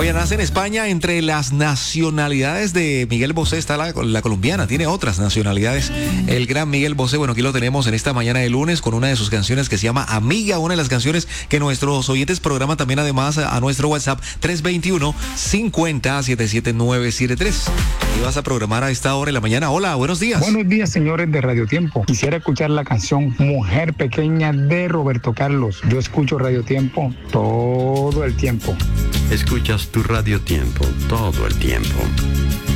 Oye, nace en España. Entre las nacionalidades de Miguel Bosé está la colombiana, tiene otras nacionalidades. El gran Miguel Bosé, bueno, aquí lo tenemos en esta mañana de lunes con una de sus canciones que se llama Amiga, una de las canciones que nuestros oyentes programan también además a nuestro WhatsApp 321-50-77973. Y vas a programar a esta hora de la mañana. Hola, buenos días. Buenos días, señores de Radio Tiempo. Quisiera escuchar la canción Mujer Pequeña de Roberto Carlos. Yo escucho Radio Tiempo todo el tiempo. Escuchas tu Radio Tiempo todo el tiempo.